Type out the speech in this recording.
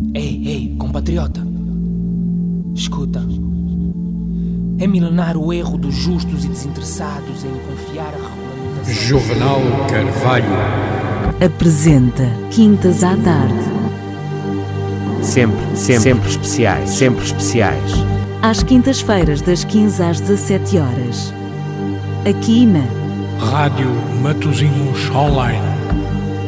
Ei, compatriota. Escuta. É milenar o erro dos justos e desinteressados em confiar a regulamentação. Juvenal Carvalho apresenta Quintas à Tarde. Sempre especiais. Às quintas-feiras, das 15 às 17 horas. Aqui na Rádio Matosinhos Online.